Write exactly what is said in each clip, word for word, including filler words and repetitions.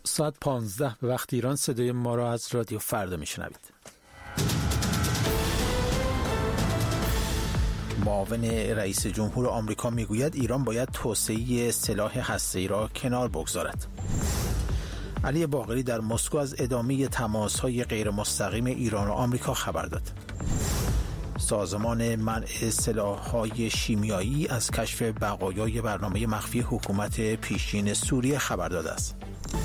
ساعت پانزده به وقت ایران صدای ما را از رادیو فردا میشنوید. معاون رئیس جمهور آمریکا میگوید ایران باید توسعه سلاح هسته‌ای را کنار بگذارد. علی باقری در مسکو از ادامه تماس‌های غیر مستقیم ایران و آمریکا خبر داد. سازمان منع سلاح‌های شیمیایی از کشف بقایای برنامه مخفی حکومت پیشین سوریه خبر داده است.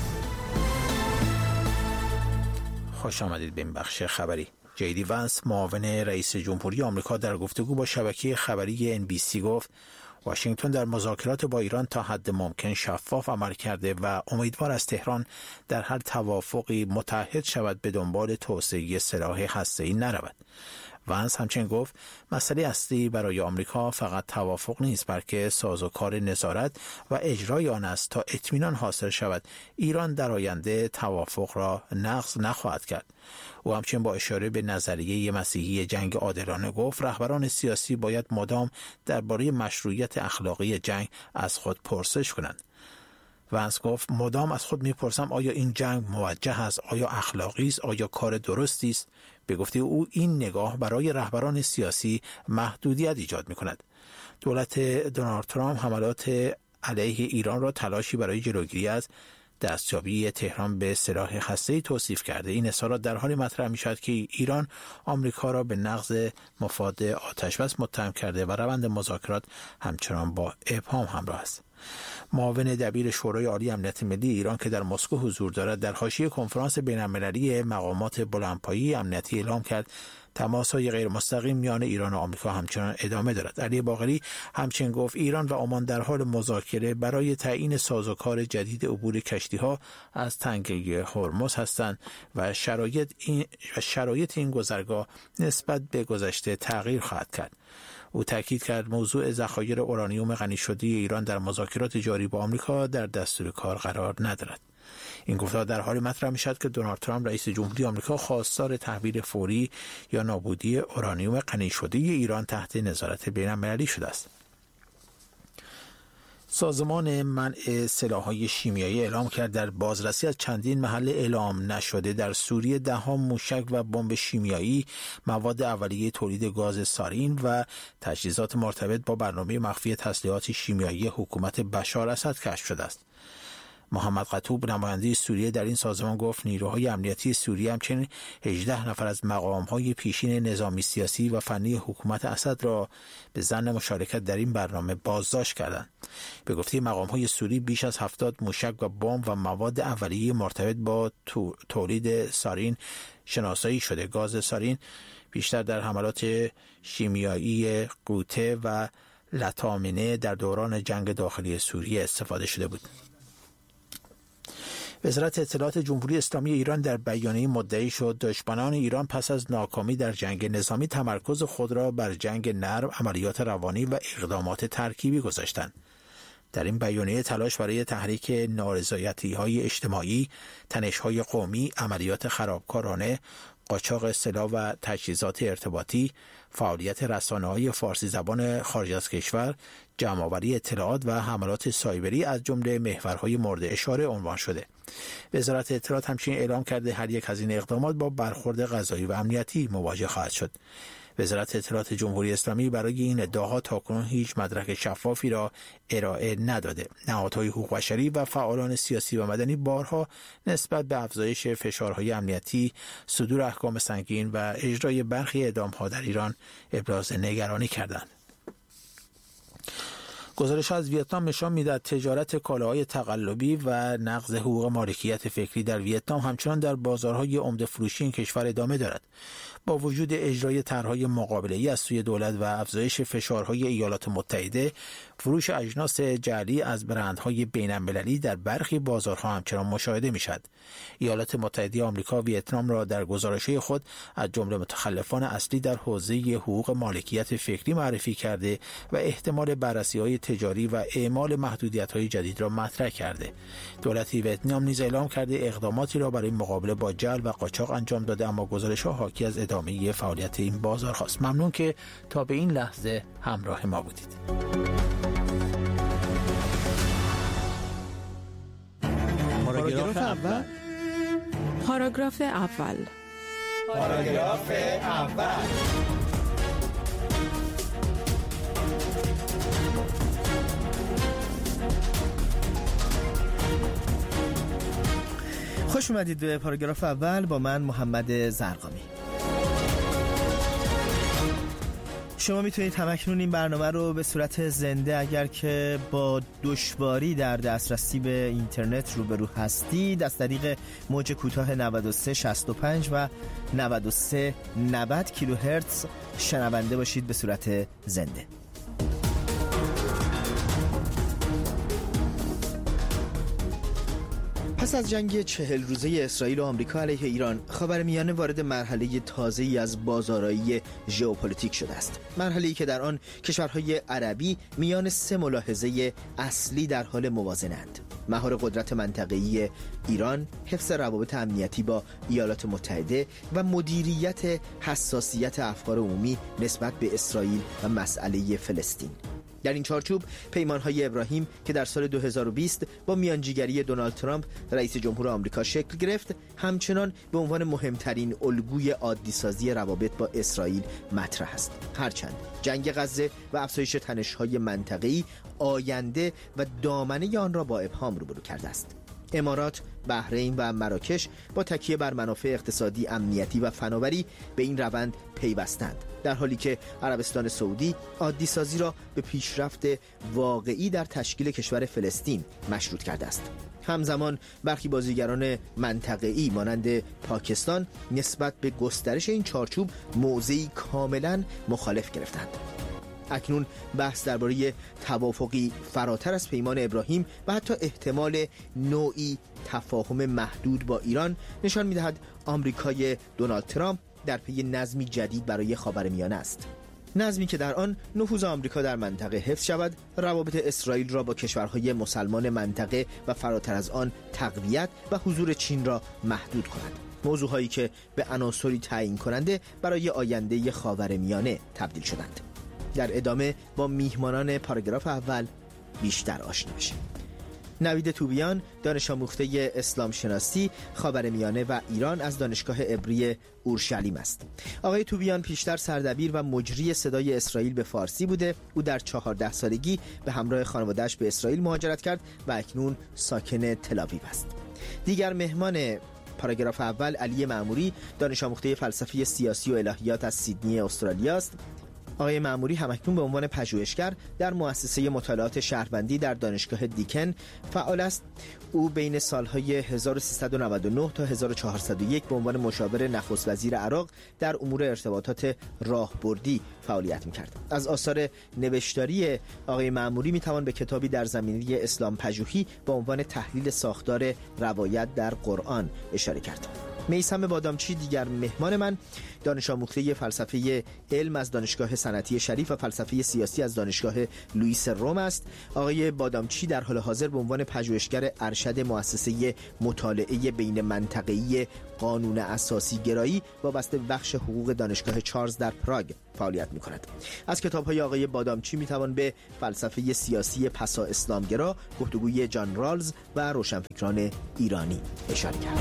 خوش آمدید به این بخش خبری. جیدی ونس معاون رئیس جمهوری آمریکا در گفتگو با شبکه خبری ان بی سی گفت واشنگتن در مذاکرات با ایران تا حد ممکن شفاف عمل کرده و امیدوار است تهران در هر توافقی متحد شود به دنبال توسعه سلاح هسته‌ای نرود. ونس همچنین گفت مسئله اصلی برای آمریکا فقط توافق نیست بلکه سازوکار نظارت و اجرای آن است تا اطمینان حاصل شود ایران در آینده توافق را نقض نخواهد کرد. او همچنین با اشاره به نظریه مسیحی جنگ عادلانه گفت رهبران سیاسی باید مدام درباره مشروعیت اخلاقی جنگ از خود پرسش کنند. ونس گفت مدام از خود میپرسم آیا این جنگ موجه است، آیا اخلاقی است، آیا کار درستی است. به گفته او این نگاه برای رهبران سیاسی محدودیت ایجاد میکند. دولت دونالد ترامپ حملات علیه ایران را تلاشی برای جلوگیری از دستیابی تهران به سلاح هسته‌ای توصیف کرده. این اظهارات در حالی مطرح می‌شود که ایران آمریکا را به نقض مفاد آتش‌بس متهم کرده و روند مذاکرات همچنان با ابهام همراه است. معاون دبیر شورای عالی امنیت ملی ایران که در مسکو حضور دارد در حاشیه کنفرانس بین‌المللی مقامات بلندپایه امنیتی اعلام کرد تماس‌های غیر مستقیم میان ایران و آمریکا همچنان ادامه دارد. علی باقری همچنین گفت ایران و عمان در حال مذاکره برای تعیین سازوکار جدید عبور کشتی‌ها از تنگه هرمز هستند و شرایط این شرایط این گذرگاه نسبت به گذشته تغییر خواهد کرد. او تاکید کرد موضوع ذخایر اورانیوم غنی شده ایران در مذاکرات جاری با آمریکا در دستور کار قرار ندارد. این گفتار در حالی مطرح می‌شود که دونالد ترامپ رئیس جمهوری آمریکا خواستار تحویل فوری یا نابودی اورانیوم غنی شده ایران تحت نظارت بین‌المللی شده است. سازمان منع سلاح‌های شیمیایی اعلام کرد در بازرسی از چندین محل اعلام نشده در سوریه ده‌ها موشک و بمب شیمیایی، مواد اولیه تولید گاز سارین و تجهیزات مرتبط با برنامه مخفی تسلیحات شیمیایی حکومت بشار اسد کشف شده است. محمد قطوب نماینده سوریه در این سازمان گفت نیروهای امنیتی سوریه همچنین هجده نفر از مقام‌های پیشین نظامی سیاسی و فنی حکومت اسد را به ظن مشارکت در این برنامه بازداشت کردند. به گفته مقام‌های سوری بیش از هفتاد موشک و بمب و مواد اولیه مرتبط با تولید سارین شناسایی شده. گاز سارین بیشتر در حملات شیمیایی قوطه و لتامینه در دوران جنگ داخلی سوریه استفاده شده بود. وزارت اطلاعات جمهوری اسلامی ایران در بیانیه مدعی شد دشمنان ایران پس از ناکامی در جنگ نظامی تمرکز خود را بر جنگ نرم، عملیات روانی و اقدامات ترکیبی گذاشتند. در این بیانیه تلاش برای تحریک نارضایتی‌های اجتماعی، تنش‌های قومی، عملیات خرابکارانه، قاچاق سلاح و تجهیزات ارتباطی، فعالیت رسانه‌های فارسی زبان خارج از کشور، جمع‌آوری اطلاعات و حملات سایبری از جمله محورهای مورد اشاره عنوان شده. وزارت اطلاعات همچنین اعلام کرده هر یک از این اقدامات با برخورد قضایی و امنیتی مواجه خواهد شد. وزارت اطلاعات جمهوری اسلامی برای این ادعاها تاکنون هیچ مدرک شفافی را ارائه نداده. نهادهای حقوق بشری و فعالان سیاسی و مدنی بارها نسبت به افزایش فشارهای امنیتی، صدور احکام سنگین و اجرای برخی اعدام‌ها در ایران ابراز نگرانی کردند. گزارش از ویتنام نشان می‌دهد تجارت کالاهای تقلبی و نقض حقوق مالکیت فکری در ویتنام همچنان در بازارهای عمده فروشی این کشور ادامه دارد. با وجود اجرای طرح‌های مقابله‌ای از سوی دولت و افزایش فشارهای ایالات متحده، فروش اجناس جعلی از برندهای بین‌المللی در برخی بازارها همچنان مشاهده می‌شود. ایالات متحده آمریکا ویتنام را در گزارش‌های خود از جمله متخلفان اصلی در حوزه حقوق مالکیت فکری معرفی کرده و احتمال بررسی‌های تجاری و اعمال محدودیت‌های جدید را مطرح کرده. دولت ویتنام نیز اعلام کرده اقداماتی را برای مقابله با جعل و قاچاق انجام داده، اما گزارش‌ها حاکی از ادامه فعالیت این بازار خاص. ممنون که تا به این لحظه همراه ما بودید. پاراگراف اول پاراگراف اول پاراگراف اول خوش اومدید به پاراگراف اول با من محمد زرقامی. شما میتونید همکنون این برنامه رو به صورت زنده اگر که با دشواری در دسترسی به اینترنت روبرو هستید از طریق موج کوتاه نود و سه شصت و پنج و نود و سه نود کیلوهرتز شنونده باشید به صورت زنده. پس از جنگ چهل روزه اسرائیل و آمریکا علیه ایران، خاورمیانه وارد مرحله تازه‌ای از بازآرایی ژئوپلیتیک شده است. مرحله‌ای که در آن کشورهای عربی میان سه ملاحظه اصلی در حال موازنه‌اند: مهار قدرت منطقه‌ای ایران، حفظ روابط امنیتی با ایالات متحده و مدیریت حساسیت افکار عمومی نسبت به اسرائیل و مسئله فلسطین. در این چارچوب پیمان‌های ابراهیم که در سال دو هزار و بیست با میانجیگری دونالد ترامپ رئیس جمهور آمریکا شکل گرفت، همچنان به عنوان مهمترین الگوی عادی‌سازی روابط با اسرائیل مطرح است. هرچند جنگ غزه و افزایش تنش‌های منطقه‌ای آینده و دامنه آن را با ابهام روبرو کرده است. امارات، بحرین و مراکش با تکیه بر منافع اقتصادی، امنیتی و فناوری به این روند پیوستند، در حالی که عربستان سعودی عادی سازی را به پیشرفت واقعی در تشکیل کشور فلسطین مشروط کرده است. همزمان برخی بازیگران منطقه‌ای مانند پاکستان نسبت به گسترش این چارچوب موضعی کاملا مخالف گرفتند. اکنون بحث درباره توافقی فراتر از پیمان ابراهیم و حتی احتمال نوعی تفاهم محدود با ایران نشان می‌دهد آمریکای دونالد ترامپ در پی نظمی جدید برای خاورمیانه است. نظمی که در آن نفوذ آمریکا در منطقه حفظ شود، روابط اسرائیل را با کشورهای مسلمان منطقه و فراتر از آن تقویت و حضور چین را محدود کند. موضوعهایی که به عناصری تعیین کننده برای آینده خاورمیانه تبدیل شدند. در ادامه با میهمانان پاراگراف اول بیشتر آشنا بشیم. نوید توبیان، دانش آموخته اسلام شناسی، خاورمیانه و ایران از دانشگاه عبری اورشلیم است. آقای توبیان پیشتر سردبیر و مجری صدای اسرائیل به فارسی بوده. او در چهارده سالگی به همراه خانواده‌اش به اسرائیل مهاجرت کرد و اکنون ساکن تل‌آویو است. دیگر مهمان پاراگراف اول علی معموری، دانش آموخته فلسفه سیاسی و الهیات از سیدنی استرالیا است. آقای معموری همکنون به عنوان پژوهشگر در مؤسسه مطالعات شهروندی در دانشگاه دیکن فعال است. او بین سالهای هزار و سیصد و نود و نه تا هزار و چهارصد و یک به عنوان مشاور نخست وزیر عراق در امور ارتباطات راهبردی فعالیت می‌کرد. از آثار نوشتاری آقای معموری می‌توان به کتابی در زمینه اسلام پژوهی با عنوان تحلیل ساختار روایت در قرآن اشاره کرد. میثم بادامچی، دیگر مهمان من، دانش آموخته فلسفه علم از دانشگاه صنعتی شریف و فلسفه سیاسی از دانشگاه لوئیس روم است. آقای بادامچی در حال حاضر به عنوان پژوهشگر ارشد مؤسسه مطالعه بین منطقه‌ای قانون اساسی گرایی وابسته به بخش حقوق دانشگاه چارلز در پراگ فعالیت می‌کند. از کتاب‌های آقای بادامچی می‌توان به فلسفه سیاسی پسا اسلامگرا، گفتگوی جان رالز و روشنفکران ایرانی اشاره کرد.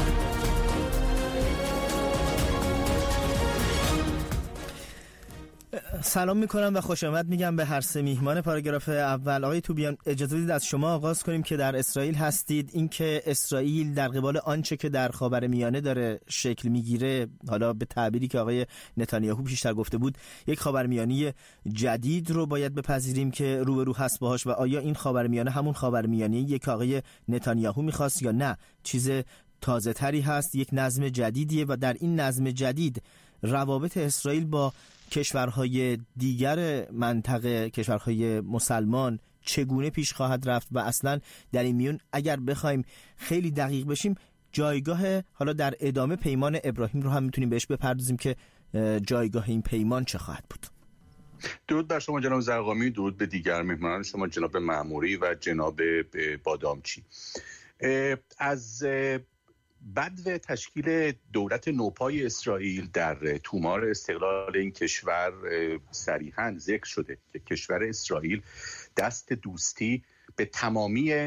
سلام میکنم و خوش آمد میگم به هر سه میهمان پاراگراف اول. آقای توبیان، اجازه بدید از شما آغاز کنیم که در اسرائیل هستید. اینکه اسرائیل در قبال آنچه که در خاورمیانه داره شکل میگیره، حالا به تعبیری که آقای نتانیاهو پیشتر گفته بود، یک خاورمیانه جدید رو باید بپذیریم که روبرو هست باهاش، و آیا این خاورمیانه همون خاورمیانه‌ای که آقای نتانیاهو میخواست یا نه چیز تازه تری هست، یک نظم جدیدیه و در این نظم جدید روابط اسرائیل با کشورهای دیگر منطقه، کشورهای مسلمان چگونه پیش خواهد رفت و اصلا در این میون اگر بخوایم خیلی دقیق بشیم جایگاه، حالا در ادامه پیمان ابراهیم رو هم میتونیم بهش بپردازیم که جایگاه این پیمان چه خواهد بود. درود بر شما جناب زرقامی، درود به دیگر مهمانان شما جناب معموری و جناب بادامچی. از بدو تشکیل دولت نوپای اسرائیل در تومار استقلال این کشور صریحاً ذکر شده که کشور اسرائیل دست دوستی به تمامی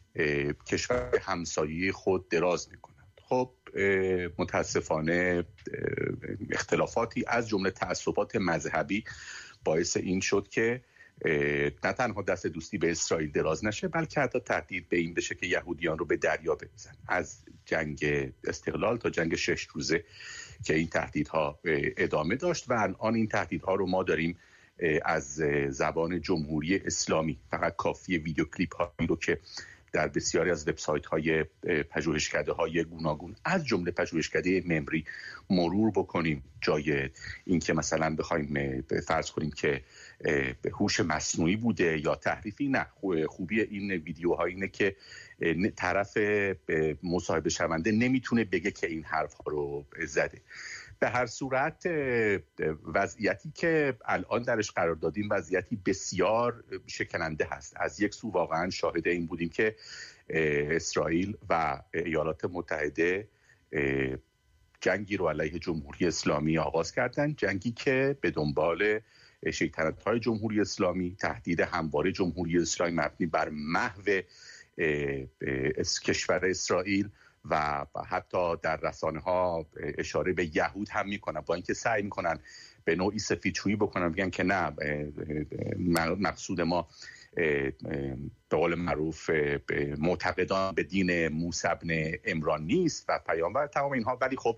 کشور همسایه خود دراز میکنند. خب متاسفانه اختلافاتی از جمله تعصبات مذهبی باعث این شد که نه تنها دست دوستی به اسرائیل دراز نشه، بلکه حتی تهدید به این بشه که یهودیان رو به دریا بریزن. از جنگ استقلال تا جنگ شش روزه که این تهدیدها ادامه داشت و الان این تهدیدها رو ما داریم از زبان جمهوری اسلامی. فقط کافیه ویدیو کلیپ هایی رو که در بسیاری از وبسایت های پژوهشکده های گوناگون از جمله پژوهشکده ممری مرور بکنیم، جای این که مثلا بخوایم فرض کنیم که هوش مصنوعی بوده یا تحریفی، نه، خوبی این ویدیوها اینه که طرف مصاحبه شونده نمیتونه بگه که این حرف ها رو زده. به هر صورت وضعیتی که الان درش قرار دادیم وضعیتی بسیار شکننده هست. از یک سو واقعا شاهد این بودیم که اسرائیل و ایالات متحده جنگی رو علیه جمهوری اسلامی آغاز کردن، جنگی که به دنبال شیطنت‌های جمهوری اسلامی، تهدید همواره جمهوری اسلامی مبنی بر محو کشور اسرائیل و حتی در رسانه ها اشاره به یهود هم میکنن، با اینکه سعی میکنن به نوعی سفیدشویی بکنن، میگن که نه، مقصود ما به قول معروف معتقدان به دین موسی بن عمران نیست و پیامبر تمام اینها. ولی خب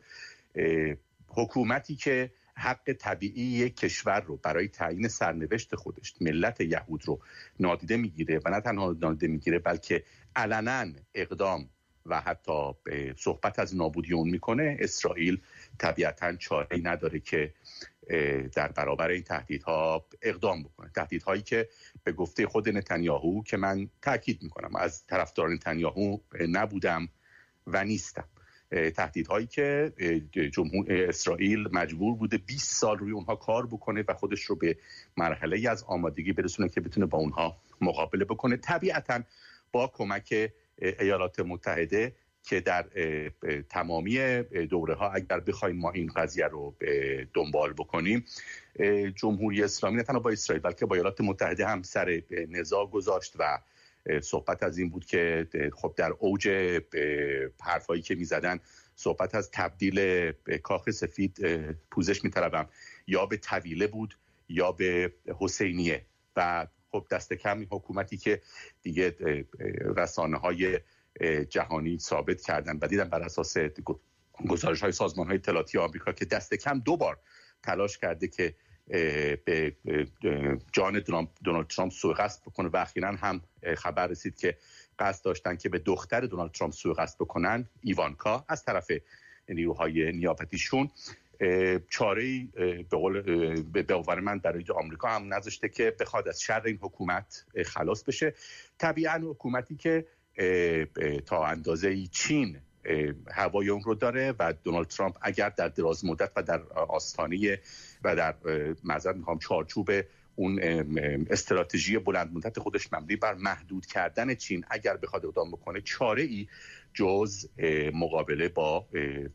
حکومتی که حق طبیعی یک کشور رو برای تعیین سرنوشت خودش، ملت یهود رو نادیده میگیره و نه تنها نادیده میگیره بلکه علنا اقدام و حتی صحبت از نابودی اون میکنه، اسرائیل طبیعتاً چاره‌ای نداره که در برابر این تهدیدها اقدام بکنه. تهدیدهایی که به گفته خود نتانیاهو، که من تاکید میکنم از طرفدار نتانیاهو نبودم و نیستم، تهدیدهایی که جمهور اسرائیل مجبور بوده بیست سال روی اونها کار بکنه و خودش رو به مرحله از آمادگی برسونه که بتونه با اونها مقابله بکنه، طبیعتاً با کمک ایالات متحده که در تمامی دوره ها اگر بخوایم ما این قضیه رو دنبال بکنیم، جمهوری اسلامی نه تنها با اسرائیل بلکه با ایالات متحده هم سر نزاع گذاشت و صحبت از این بود که خب در اوج حرفایی که میزدن صحبت از تبدیل کاخ سفید، پوزش میطلبم، یا به طویله بود یا به حسینیه. و خب دست کم این حکومتی که دیگه رسانه های جهانی ثابت کردن و دیدن بر اساس گزارش های سازمان های اطلاعاتی آمریکا که دست کم دو بار تلاش کرده که به جان دونالد ترامپ سوء قصد بکنه و اخیراً هم خبر رسید که قصد داشتن که به دختر دونالد ترامپ سوء قصد بکنن، ایوانکا، از طرف نیروهای نیابتیشون. چاره‌ای به قول به باور من برای آمریکا هم نذاشته که بخواد از شر این حکومت خلاص بشه. طبیعاً حکومتی که تا اندازه‌ای چین هوای اون رو داره و دونالد ترامپ اگر در دراز مدت و در آستانه و در معذرت میخوام چارچوب اون استراتژی بلند مدت خودش مبنی بر محدود کردن چین اگر بخواد اقدام بکنه، چاره‌ای جز مقابله با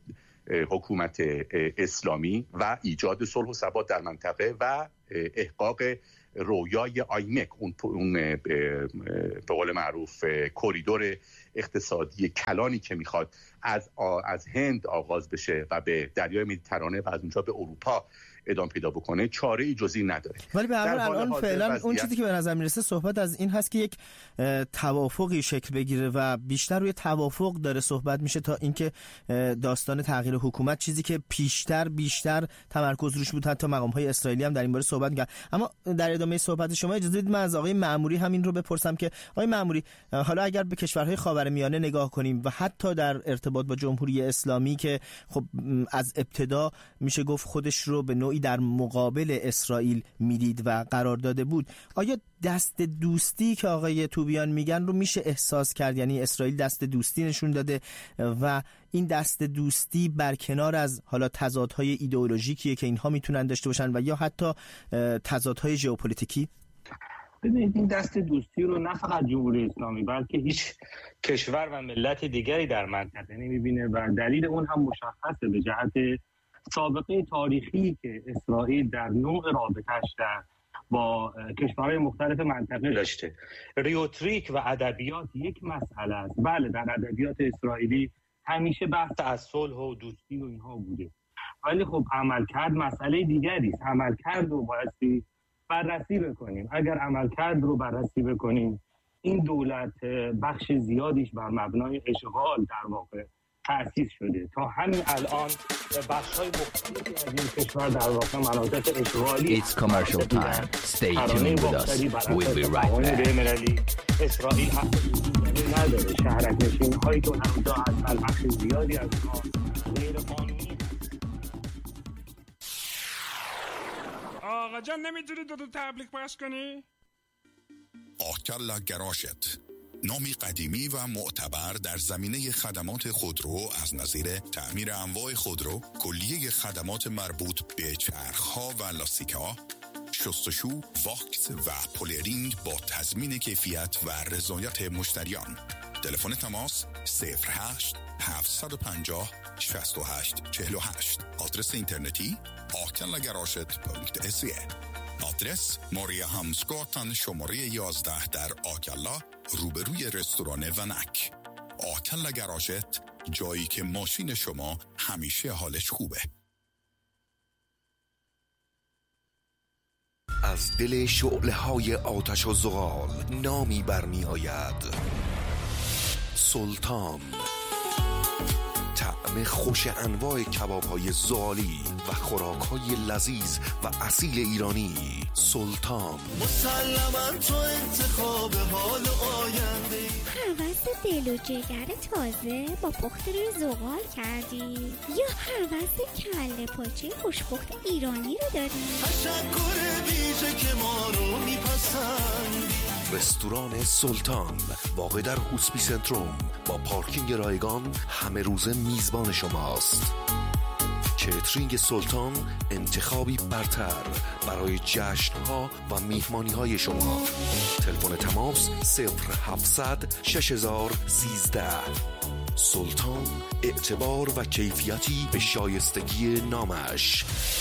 حکومت اسلامی و ایجاد صلح و ثبات در منطقه و احقاق رویای آیمک، اون اون به قول معروف کریدور اقتصادی کلانی که میخواد از از هند آغاز بشه و به دریای مدیترانه و از اونجا به اروپا ادامه پیدا بکنه، چاره‌ای جزئی نداره. ولی به هر حال الان فعلا وضعیت... اون چیزی که به نظر میرسه صحبت از این هست که یک توافقی شکل بگیره و بیشتر روی توافق داره صحبت میشه تا اینکه داستان تغییر حکومت، چیزی که پیشتر بیشتر تمرکز روش بود. حتی مقام‌های اسرائیلی هم در این باره صحبت می‌کردن. اما در ادامه صحبت شما اجازه بدید من از آقای مأموری همین رو بپرسم که آقای مأموری، حالا اگر به کشورهای خاورمیانه نگاه کنیم و حتی در ارتباط با جمهوری اسلامی که خب از ابتدا میشه گفت خودش رو به نوعی در مقابل اسرائیل میدید و قرار داده بود، آیا دست دوستی که آقای توبیان میگن رو میشه احساس کرد؟ یعنی اسرائیل دست دوستی نشون داده و این دست دوستی برکنار از حالا تضادهای ایدئولوژیکیه که اینها میتونن داشته باشن و یا حتی تضادهای ژئوپلیتیکی؟ ببینید این دست دوستی رو نه فقط جمهوری اسلامی بلکه هیچ کشور و ملت دیگری در منطقه نمیبینه و دلیل اون هم مشخصه به جهت سابقه تاریخی که اسرائیل در نوع رابطش در با کشورهای مختلف منطقه داشته. ریتوریک و ادبیات یک مسئله است. بله، در ادبیات اسرائیلی همیشه بحث از صلح و دوستی و اینها بوده، ولی خب عملکرد مسئله دیگری است. عملکرد رو باید بررسی بکنیم. اگر عملکرد رو بررسی بکنیم، این دولت بخش زیادیش بر مبنای اشغال در واقع تأسیس شده. تا همین الان بخش‌های مختلفی از این کشور در واقع مناطق اشغالی It's commercial time. Stay tuned with us. We'll be right back. اسرائیل حق نداره. شهرک نشین هایی که اونجا هستن بخش زیادی از اونها غیر قانونی. آقا جان نمیتونی دو تا تبلیغ پخش کنی؟ آکلا گراشت، نامی قدیمی و معتبر در زمینه خدمات خودرو از نظیر تعمیر انواع خودرو، کلیه خدمات مربوط به چرخ‌ها و لاستیک‌ها، شستشو، واکس و پولرینگ با تضمین کیفیت و رضایت مشتریان. تلفن تماس صفر هشت هفت پنج صفر شش هشت چهل و هشت. آدرس اینترنتی آکلا گراشت دات اس ای. آدرس ماریا همسگاتن شماره یازده در آکلا، روبروی رستوران ونک. آکلا گراشت، جایی که ماشین شما همیشه حالش خوبه. از دل شعله‌های آتش و زغال نامی برمی آید: سلطان. طعم خوش انواع کباب‌های زغالی و خوراک‌های لذیذ و اصیل ایرانی. سلطان. مسلماً تو انتخاب حال آینده. هوس دل و جگر تازه با پخت روی زغال کردی یا هوس کله پاچه خوشپخت ایرانی رو داری؟ تشکر ویژه که ما رو میپسندی. رستوران سلطان واقع در هوسپی سنتروم با پارکینگ رایگان همه روزه میزبان شماست. کیترینگ سلطان انتخابی برتر برای جشن‌ها و میهمانی‌های شما. تلفن تماس صفر هفتصد شش هزار سیزده. سلطان، اعتبار و کیفیتی به شایستگی نامش.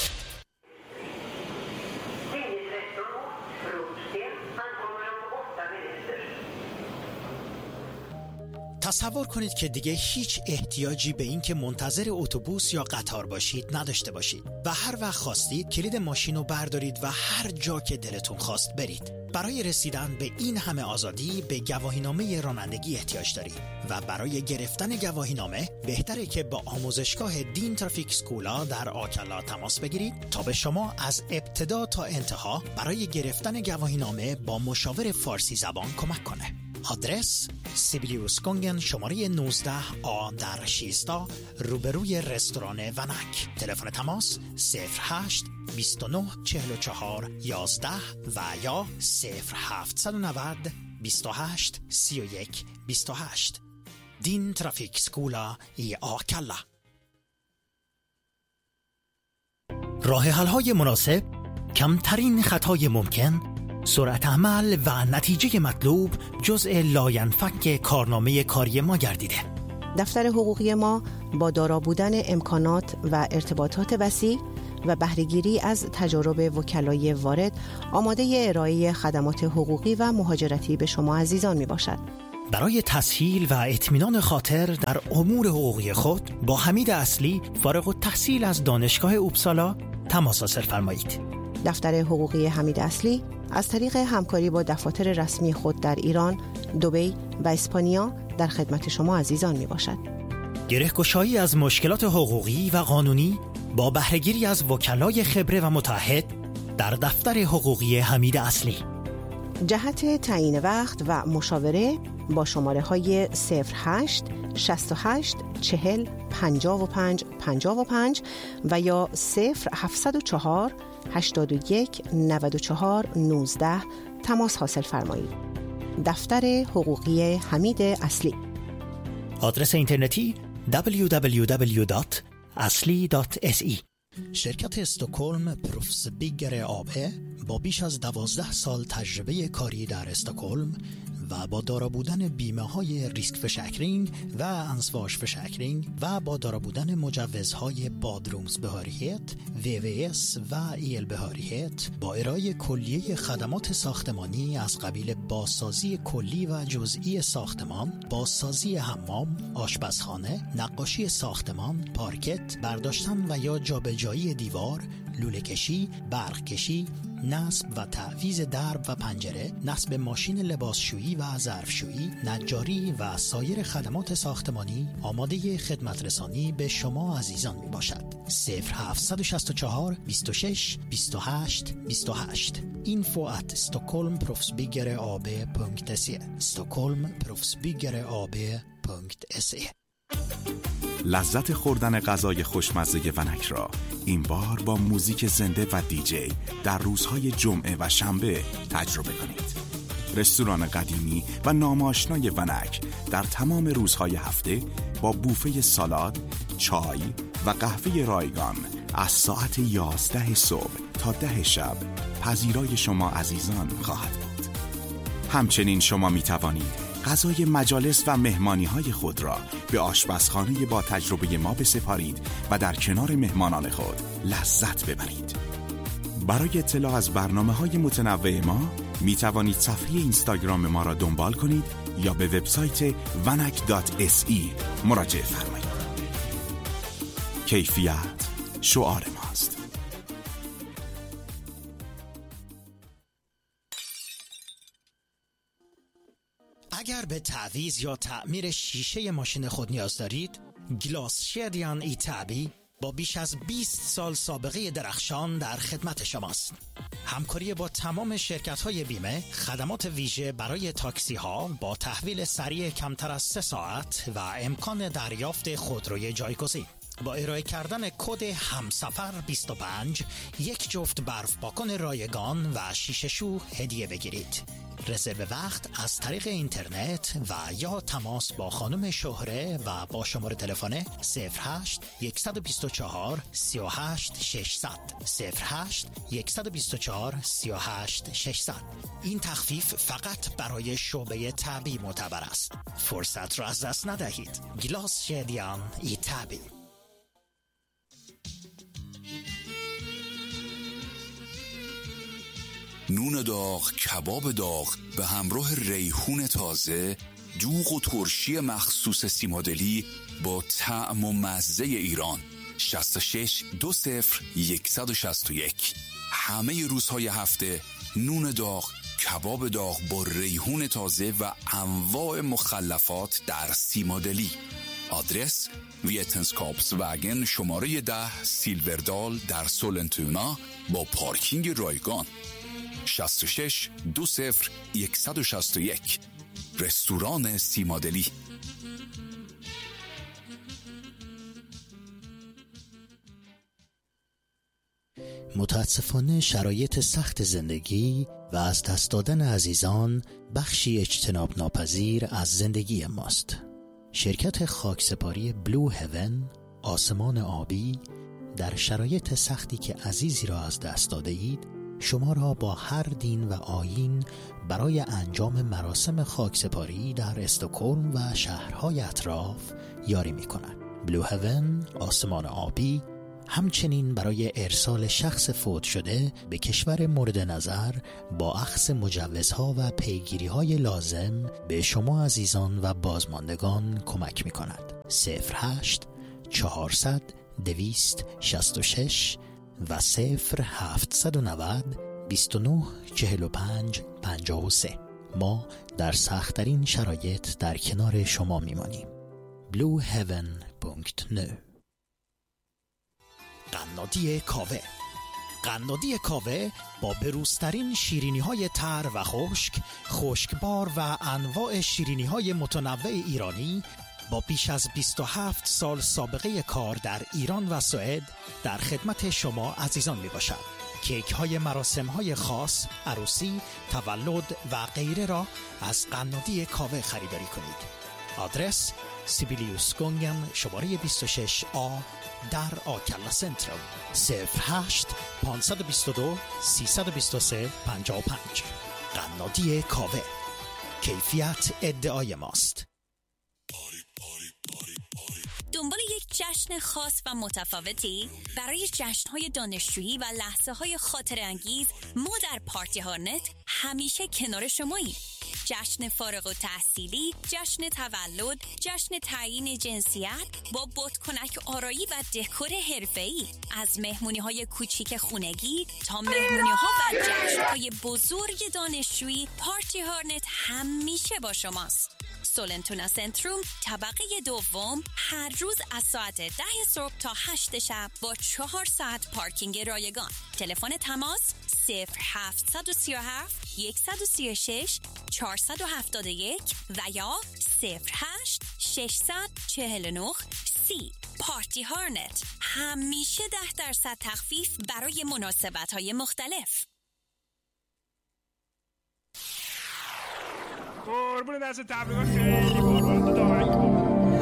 تصور کنید که دیگه هیچ احتیاجی به این که منتظر اتوبوس یا قطار باشید نداشته باشید و هر وقت خواستید کلید ماشین رو بردارید و هر جا که دلتون خواست برید. برای رسیدن به این همه آزادی به گواهینامه رانندگی احتیاج دارید و برای گرفتن گواهینامه بهتره که با آموزشگاه دین ترافیک سکولا در آکلا تماس بگیرید تا به شما از ابتدا تا انتها برای گرفتن گواهینامه با مشاور فارسی زبان کمک کنه. آدرس سیبیلیوس گونگن شماره نوزده آ در شیستا، روبروی رستوران ونک. تلفن تماس صفر هشت بیست و نه چهل و چهار یازده و یا صفر هفتصد و نود بیست و هشت سی و یک بیست و هشت. دین ترافیک سکولا ای آکلا. راه حل‌های مناسب، کمترین خطای ممکن، سرعت عمل و نتیجه مطلوب جزء لاینفک کارنامه کاری ما گردیده. دفتر حقوقی ما با دارا بودن امکانات و ارتباطات وسیع و بهره‌گیری از تجارب وکلای وارد آماده ارائه خدمات حقوقی و مهاجرتی به شما عزیزان می باشد. برای تسهیل و اطمینان خاطر در امور حقوقی خود با حمید اصلی فارغ التحصیل از دانشگاه اوبسالا تماس حاصل فرمایید. دفتر حقوقی حمید اصلی از طریق همکاری با دفاتر رسمی خود در ایران، دبی و اسپانیا در خدمت شما عزیزان می باشد. گره‌گشایی از مشکلات حقوقی و قانونی با بهره‌گیری از وکلای خبره و متعهد در دفتر حقوقی حمید اصلی. جهت تعیین وقت و مشاوره با شماره های صفر هشت شصت و هشت چهل پنجاه و پنج پنجاه و پنج و یا صفر هفتصد و چهار هشتاد و یک نود و چهار نوزده تماس حاصل فرمایید. دفتر حقوقی حمید اصلی. آدرس اینترنتی دبلیو دبلیو دبلیو دات اصلی دات اس ای. شرکت استکهلم پروفسبیگر آب با بیش از دوازده سال تجربه کاری در استکهلم و با دارا بودن بیمه های ریسک فشکرینگ و انسواش فشکرینگ و با دارا بودن مجوزهای بادرومز بهاریت، وی وی اس و ایل بهاریت، با ارائه کلیه خدمات ساختمانی از قبیل بازسازی کلی و جزئی ساختمان، بازسازی حمام، آشپزخانه، نقاشی ساختمان، پارکت، برداشتن و یا جابجایی دیوار، لوله کشی، برق کشی، نصب و تعویض درب و پنجره، نصب ماشین لباسشویی و ظرفشویی، نجاری و سایر خدمات ساختمانی آماده خدمت رسانی به شما عزیزان می باشد. صفر هفت شش چهار بیست و شش بیست و هشت بیست و هشت info at stockholmproffsbyggareab.se stockholmproffsbyggareab.se لذت خوردن غذای خوشمزه ونک را این بار با موزیک زنده و دیجی در روزهای جمعه و شنبه تجربه کنید. رستوران قدیمی و ناماشنای ونک در تمام روزهای هفته با بوفه سالاد، چای و قهوه رایگان از ساعت یازده صبح تا ده شب پذیرای شما عزیزان خواهد بود. همچنین شما می توانید غذای مجالس و مهمانی‌های خود را به آشپزخانه با تجربه ما بسپارید و در کنار مهمانان خود لذت ببرید. برای اطلاع از برنامه‌های متنوع ما می توانید صفحه اینستاگرام ما را دنبال کنید یا به وبسایت vanak دات اس ای مراجعه فرمایید. کیفیت شعار ماست. اگر به تعویض یا تعمیر شیشه ماشین خود نیاز دارید، گلاس شدیان ایتابی با بیش از بیست سال سابقه درخشان در خدمت شماست. همکاری با تمام شرکت‌های بیمه، خدمات ویژه برای تاکسی‌ها با تحویل سریع کمتر از سه ساعت و امکان دریافت خودروی جایگزین. با ارائه کردن کد همسفر بیست و پنج یک جفت برف پاکن رایگان و شیشه شو هدیه بگیرید. رزرو وقت از طریق اینترنت و یا تماس با خانم شهره و با شماره تلفن صفر هشت یک دو چهار سه هشت شش صفر صفر صفر هشت یک دو چهار سه هشت شش صفر. این تخفیف فقط برای شعبه تعبی معتبر است. فرصت را از دست ندهید. گلاس شدیان ایتابی. نون داغ، کباب داغ به همراه ریحون تازه، دوغ و ترشی مخصوص سیمادلی با طعم و مزه ایران. شصت و شش دو صفر یک شش یک. همه روزهای هفته نون داغ، کباب داغ با ریحون تازه و انواع مخلفات در سیمادلی. آدرس ویتنسکاپس وگن شماره ده سیلوردال در سولنتونا با پارکینگ رایگان. شصت و شش دو صفر یک شش یک. رستوران سیمادلی. متاسفانه شرایط سخت زندگی و از دست دادن عزیزان بخشی اجتناب ناپذیر از زندگی ماست. شرکت خاکسپاری بلو هیون، آسمان آبی، در شرایط سختی که عزیزی را از دست داده اید شما را با هر دین و آیین برای انجام مراسم خاکسپاری در استکهلم و شهرهای اطراف یاری می کند. بلو هیون، آسمان آبی، همچنین برای ارسال شخص فوت شده به کشور مورد نظر با اخذ مجوزها و پیگیری‌های لازم به شما عزیزان و بازماندگان کمک می کند. صفر هشت چهارصد دویست شصت و شش و صفر هفتصد و نود بیست و نه چهل و پنج پنجاه و سه. ما در سخت‌ترین شرایط در کنار شما میمانیم. blue heaven دات نو. قنادی کاوه. قنادی کاوه با بروزترین شیرینی‌های تر و خشک، خشکبار و انواع شیرینی‌های متنوع ایرانی با بیش از بیست و هفت سال سابقه کار در ایران و سوئد در خدمت شما عزیزان می باشد. کیک های مراسم های خاص، عروسی، تولد و غیره را از قنادی کاوه خریداری کنید. آدرس سیبیلیوس گونگن شماره بیست و شش آ در آکلا سنترال. صفر هشت پانصد و بیست و دو سیصد و بیست و سه پنجاه و پنج. قنادی کاوه، کیفیت ادعای ماست. دنبال یک جشن خاص و متفاوتی؟ برای جشن‌های دانشجویی و لحظه‌های خاطره‌انگیز ما در پارتی هارنت همیشه کنار شماییم. جشن فارغ التحصیلی، جشن تولد، جشن تعیین جنسیت با بادکنک آرایی و دکور حرفه‌ای، از مهمونی‌های کوچیک خونگی تا مهمونی‌ها و جشن‌های بزرگ دانشجویی، پارتی هارنت همیشه با شماست. سولنتونا سنتروم طبقه دوم، هر روز از ساعت ده صبح تا هشت شب با چهار ساعت پارکینگ رایگان. تلفن تماس صفر هفت سه هفت یک سه شش چهار هفت یک و یا صفر هشت شش چهار نه سی. پارتی هارنت، همیشه ده درصد تخفیف برای مناسبت‌های مختلف. قربون دست تبلیغ خیلی قربان دامنگ کن.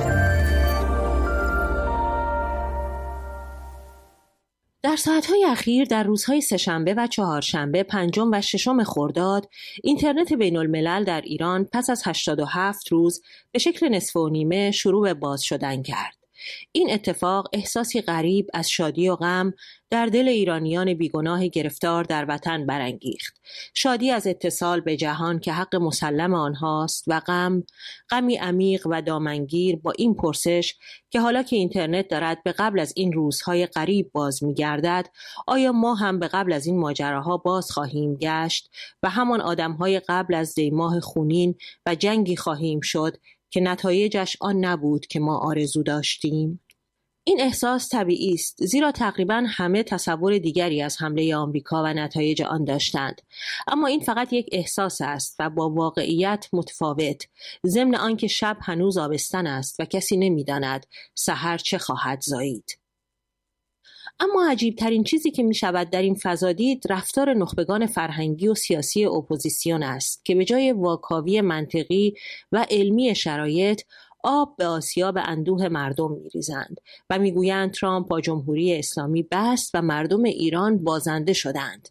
در ساعت‌های اخیر در روزهای سه‌شنبه و چهارشنبه پنجم و ششم خرداد اینترنت بین الملل در ایران پس از هشتاد و هفت روز به شکل نصف و نیمه شروع به باز شدن کرد. این اتفاق احساسی غریب از شادی و غم در دل ایرانیان بیگناه گرفتار در وطن برانگیخت. شادی از اتصال به جهان که حق مسلم آنهاست و غم، غمی عمیق و دامنگیر با این پرسش که حالا که اینترنت دارد به قبل از این روزهای غریب باز می‌گردد، آیا ما هم به قبل از این ماجراها باز خواهیم گشت و همان آدم‌های قبل از دیماه خونین و جنگی خواهیم شد که نتایجش آن نبود که ما آرزو داشتیم؟ این احساس طبیعی است، زیرا تقریباً همه تصور دیگری از حمله آمریکا و نتایج آن داشتند. اما این فقط یک احساس است و با واقعیت متفاوت، ضمن آنکه شب هنوز آبستن است و کسی نمی‌داند سحر چه خواهد زایید. اما عجیب ترین چیزی که می شود در این فضا دید رفتار نخبگان فرهنگی و سیاسی اپوزیسیون است که به جای واکاوی منطقی و علمی شرایط آب به آسیاب اندوه مردم می ریزند و می گویند ترامپ با جمهوری اسلامی بست و مردم ایران بازنده شدند.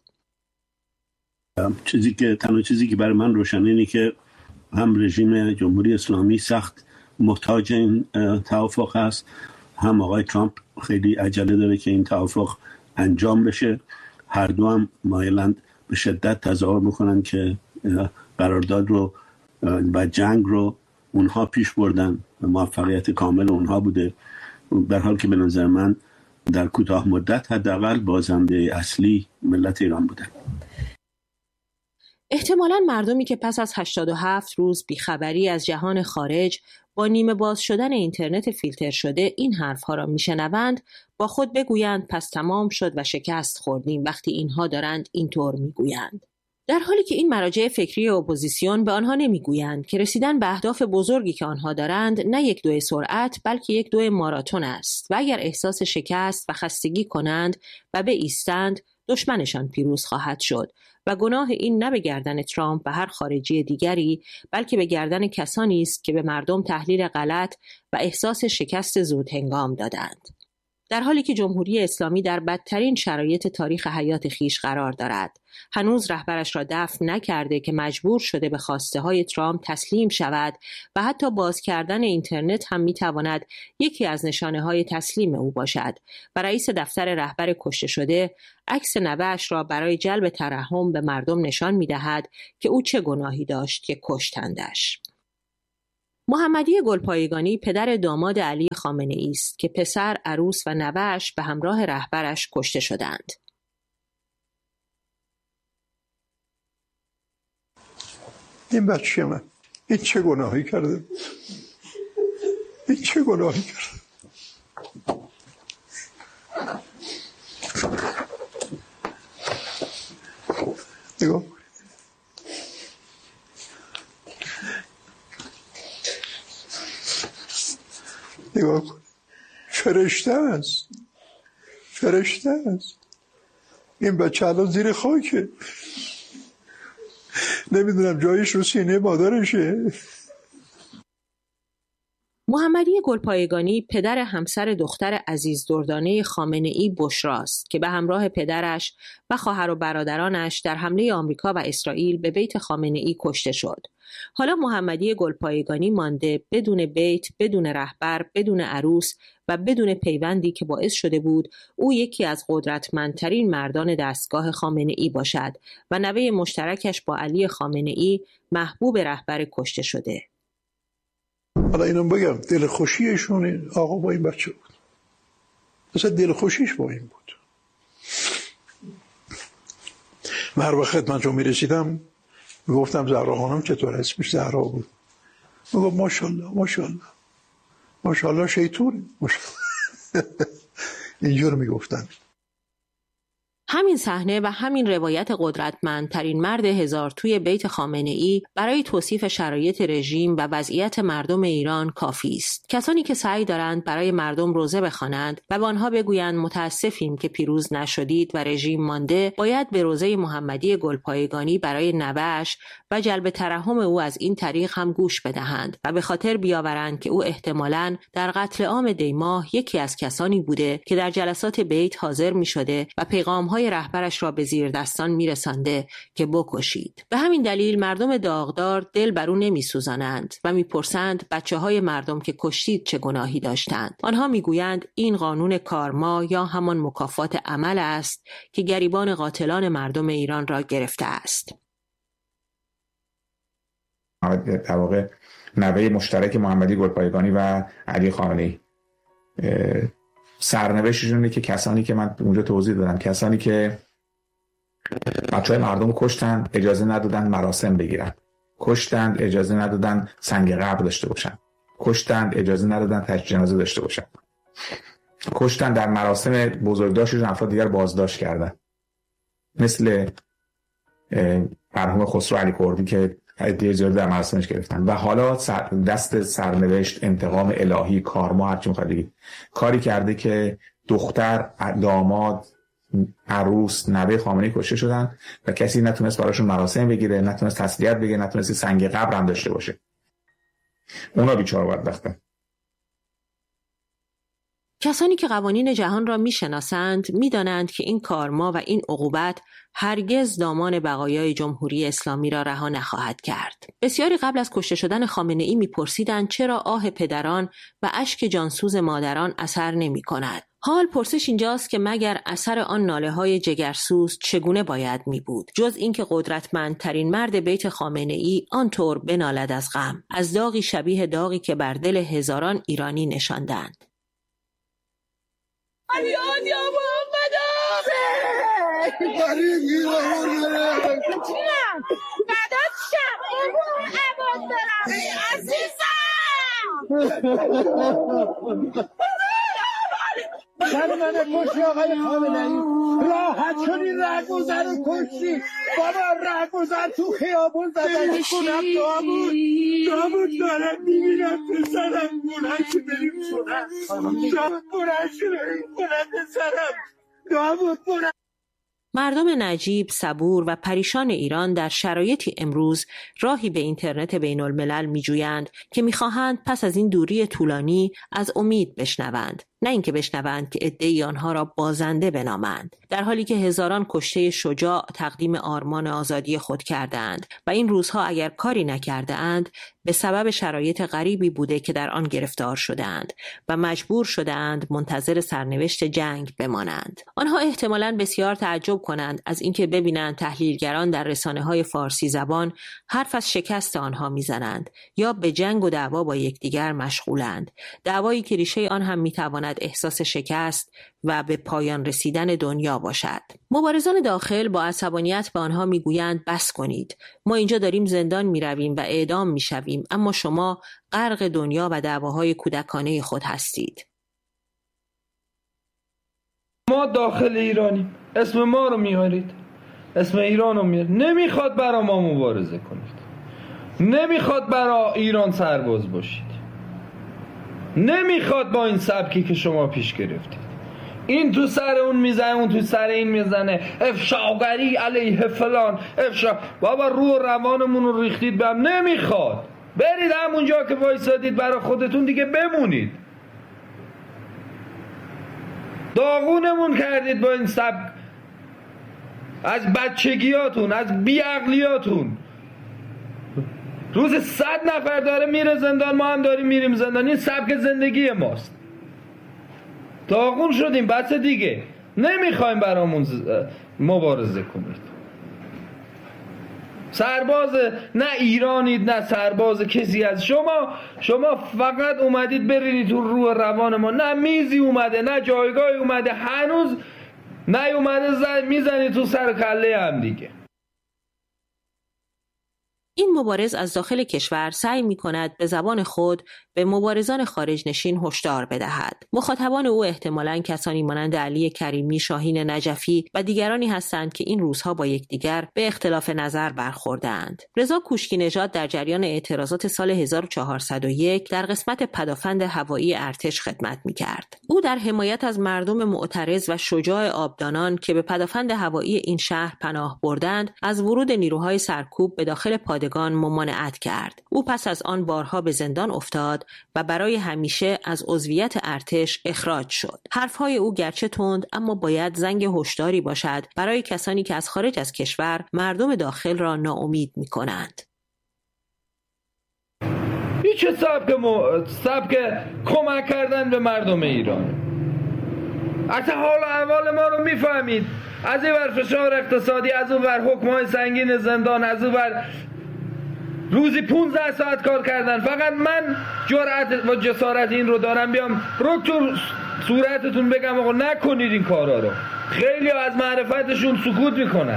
چیزی که تنها چیزی که برای من روشنه اینه که هم رژیم جمهوری اسلامی سخت محتاج این توافق است، هم آقای ترامپ خیلی عجله داره که این توافق انجام بشه. هر دو هم مایلند به شدت تظاهر میکنن که قرارداد رو و جنگ رو اونها پیش بردن و موفقیت کامل اونها بوده، در حالی که به نظر من در کوتاه مدت حداقل بازنده اصلی ملت ایران بودن. احتمالاً مردمی که پس از هشتاد و هفت روز بیخبری از جهان خارج با نیمه باز شدن اینترنت فیلتر شده این حرفها را میشنوند، با خود بگویند پس تمام شد و شکست خوردیم وقتی اینها دارند اینطور میگویند. در حالی که این مراجع فکری اپوزیسیون به آنها نمیگویند که رسیدن به اهداف بزرگی که آنها دارند نه یک دو سرعت بلکه یک دو ماراتون است و اگر احساس شکست و خستگی کنند و بایستند دشمنشان پیروز خواهد شد و گناه این نه به گردن ترامپ و هر خارجی دیگری بلکه به گردن کسانی است که به مردم تحلیل غلط و احساس شکست زود هنگام دادند. در حالی که جمهوری اسلامی در بدترین شرایط تاریخ حیات خیش قرار دارد، هنوز رهبرش را دفن نکرده که مجبور شده به خواسته های ترامپ تسلیم شود و حتی باز کردن اینترنت هم میتواند یکی از نشانه های تسلیم او باشد و رئیس دفتر رهبر کشته شده عکس نوه‌اش را برای جلب ترحم به مردم نشان میدهد که او چه گناهی داشت که کشتندش. محمدی گلپایگانی پدر داماد علی خامنه ای است که پسر، عروس و نوه‌اش به همراه رهبرش کشته شدند. این بچه من این چه گناهی کرده؟ این چه گناهی کرده؟ نگاه نگاه کن، فرشته است، فرشته است. این بچه الان زیر خاکه، نمیدونم جایش رو سینه مادرشه. محمدی گلپایگانی پدر همسر دختر عزیز دردانه خامنه‌ای بشراست که به همراه پدرش و خواهر و برادرانش در حمله آمریکا و اسرائیل به بیت خامنه‌ای کشته شد. حالا محمدی گلپایگانی مانده بدون بیت، بدون رهبر، بدون عروس و بدون پیوندی که باعث شده بود او یکی از قدرتمندترین مردان دستگاه خامنه‌ای باشد و نوه مشترکش با علی خامنه‌ای محبوب رهبر کشته شده. حالا اینو بگم، دل خوشیشون آقا با این بچه بود، مثلا دل خوشیش با این بود. من هر وقت من چون میرسیدم میگفتم زهرا خانم چطور، اسمش زهرا بود، میگفت ماشاءالله ماشاءالله ماشاءالله شیطون ماشاءالله اینجور میگفتن. همین صحنه و همین روایت قدرتمندترین مرد هزار توی بیت خامنه‌ای برای توصیف شرایط رژیم و وضعیت مردم ایران کافی است. کسانی که سعی دارند برای مردم روزه بخوانند و به آنها بگویند متاسفیم که پیروز نشدید و رژیم مانده، باید به روزه محمدی گلپایگانی برای نوه‌اش و جلب ترحم او از این طریق هم گوش بدهند و به خاطر بیاورند که او احتمالاً در قتل عام دیماه یکی از کسانی بوده که در جلسات بیت حاضر می‌شده و پیغام‌های رهبرش را به زیر دستان میرسانده که بکشید. به همین دلیل مردم داغدار دل بر او نمیسوزانند و میپرسند بچه های مردم که کشتید چه گناهی داشتند. آنها میگویند این قانون کارما یا همان مکافات عمل است که گریبان قاتلان مردم ایران را گرفته است. در واقع نوه مشترک محمدی گلپایگانی و علی خامنه‌ای، سرنوشتشون اینه که کسانی که من اونجا توضیح دادم، کسانی که بچهای مردم رو کشتن اجازه ندادن مراسم بگیرن، کشتن اجازه ندادن سنگ قبر داشته باشن، کشتن اجازه ندادن تجهیز جنازه داشته باشن، کشتن در مراسم بزرگداشتشون افراد دیگر بازداشت کردن، مثل مرحوم خسرو علی کردی که عده زیادی در مراسمش گرفتن. و حالا دست سرنوشت، انتقام الهی، کارما، هرچی میخواد بگید، کاری کرده که دختر، داماد، عروس، نوه خامنه‌ای کشته شدن و کسی نتونست براشون مراسم بگیره، نتونست تسلیت بگیره، نتونست سنگ قبر هم داشته باشه. اونا بیچاره بدبختن. کسانی که قوانین جهان را میشناسند میدانند که این کارما و این عقوبت هرگز دامان بقایای جمهوری اسلامی را رها نخواهد کرد. بسیاری قبل از کشته شدن خامنه‌ای میپرسیدند چرا آه پدران و اشک جانسوز مادران اثر نمی کند. حال پرسش اینجاست که مگر اثر آن ناله‌های جگرسوز چگونه باید می بود، جز اینکه قدرتمندترین مرد بیت خامنه‌ای آنطور بنالد از غم، از داغی شبیه داغی که بر دل هزاران ایرانی نشاندند. علی آنیا محمد آخه باری میرم چیم بدات شم امون عباد دارم عزیزم سر من کشی آقای خامنه‌ای، راحت شدی رهگذر رو کشی بابا، رهگذر تو خیابون زدن کنم. دامود دامود دارم میبینم پسرم بلنشی بریم شدن، دامود بلنشی بریم کنم پسرم، دامود بلنشی. مردم نجیب، صبور و پریشان ایران در شرایطی امروز راهی به اینترنت بین الملل می جویند که می خواهند پس از این دوری طولانی از امید بشنوند، نه اینکه بشنوند که عده‌ای آنها را بازنده بنامند، در حالی که هزاران کشته شجاع تقدیم آرمان آزادی خود کردند و این روزها اگر کاری نکرده اند به سبب شرایط غریبی بوده که در آن گرفتار شدند و مجبور شدند منتظر سرنوشت جنگ بمانند. آنها احتمالاً بسیار تعجب کنند از اینکه ببینند تحلیلگران در رسانه‌های فارسی زبان حرف از شکست آنها میزنند یا به جنگ و دعوا با یکدیگر مشغولند، دعوایی که ریشه آن هم میتواند احساس شکست و به پایان رسیدن دنیا باشد. مبارزان داخل با عصبانیت به آنها میگویند بس کنید، ما اینجا داریم زندان میرویم و اعدام میشویم، اما شما غرق دنیا و دعواهای کودکانه خود هستید. ما داخل ایرانیم، اسم ما رو میارید، اسم ایران رو میارید، نمیخواد برا ما مبارزه کنید، نمیخواد برا ایران سرباز باشید، نمیخواد با این سبکی که شما پیش گرفتید، این تو سر اون میزنه، اون تو سر این میزنه، افشاگری علیه فلان، افشا بابا رو روانمون رو ریختید به هم، نمیخواد برید همونجا که وایسادید برای خودتون دیگه بمونید. داغونمون کردید با این سبک از بچگیاتون، از بیعقلیاتون. روز صد نفر داره میره زندان، ما هم داریم میریم زندان. این سبک زندگی ماست. داغون شدیم، بس دیگه نمیخوایم برامون مبارزه کنید. سرباز نه ایرانید نه سرباز کسی از شما. شما فقط اومدید برینید تو روح روان ما. نه میزی اومده، نه جایگاهی اومده، هنوز نه اومده میزنید تو سر کله هم دیگه. این مبارز از داخل کشور سعی می کند به زبان خود به مبارزان خارج نشین هشدار بدهد. مخاطبان او احتمالاً کسانی مانند علی کریمی، شاهین نجفی و دیگرانی هستند که این روزها با یکدیگر به اختلاف نظر برخوردند. رضا کوشکی نژاد در جریان اعتراضات سال هزار و چهارصد و یک در قسمت پدافند هوایی ارتش خدمت می کرد. او در حمایت از مردم معترض و شجاع آبدانان که به پدافند هوایی این شهر پناه بردند، از ورود نیروهای سرکوب به داخل پادگان ممانعت کرد. او پس از آن بارها به زندان افتاد و برای همیشه از عضویت ارتش اخراج شد. حرفهای او گرچه تند اما باید زنگ هشداری باشد برای کسانی که از خارج از کشور مردم داخل را ناامید می کنند. این چه سبک, م... سبک کمک کردن به مردم ایران؟ اصلا حال و احوال ما رو میفهمید. از این ور فشار اقتصادی، از اون ور حکم‌های سنگین زندان، از اون ور روزی پونزده ساعت کار کردن. فقط من جرأت و جسارت این رو دارم بیام رو تو صورتتون بگم آقا نکنید این کارا رو. خیلی از معرفتشون سکوت میکنن.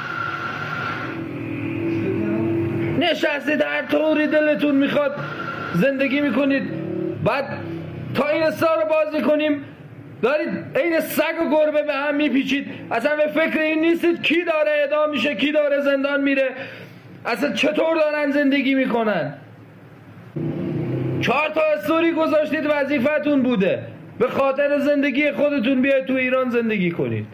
نشستید هر طوری دلتون میخواد زندگی میکنید، بعد تا این سال رو باز میکنیم دارید این سگ و گربه به هم میپیچید. اصلا به فکر این نیستید کی داره اعدام میشه، کی داره زندان میره، اصلا چطور دارن زندگی میکنن. چهار تا استوری گذاشتید، وظیفتون بوده به خاطر زندگی خودتون بیاید تو ایران زندگی کنید.